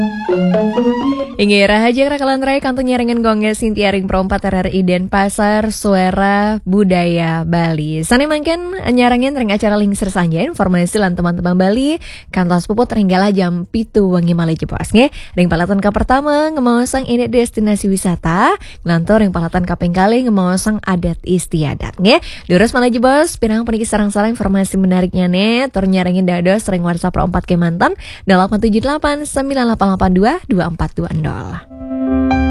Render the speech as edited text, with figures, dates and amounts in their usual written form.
Ingi Rahaja Rakalan Rai Kantung Nyarengan Gongnya Sintia Ring Perompat RRI Denpasar Suara Budaya Bali. Sani mangken nyarangin ring acara lingsir sanja informasi lan teman-teman Bali kantos puput ringgalah jam pitu wengi malih jepos nge. Ring palatan ka pertama ngemawasang ini destinasi wisata, ngantor ring palatan kaping kali ngemawasang adat istiadat nge. Diurus malih jebos pirang peniki sarang-sarang informasi menariknya ne. Tur nyarangin dados ring WhatsApp 4 Kemantan 878 9882 2420.